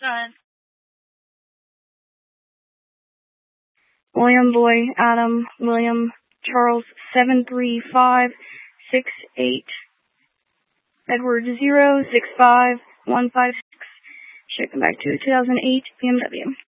Done. William Boy, Adam, William, Charles, 73568. Edward, 065156. Checking back to 2008 BMW.